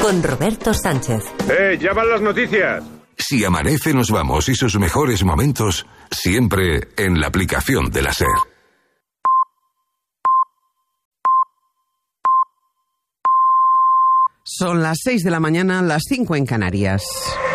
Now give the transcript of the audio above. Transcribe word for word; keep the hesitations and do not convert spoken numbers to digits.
con Roberto Sánchez. ¡Eh, ya van las noticias! Si amanece nos vamos y sus mejores momentos siempre en la aplicación de la SER. Son las seis de la mañana, las cinco en Canarias.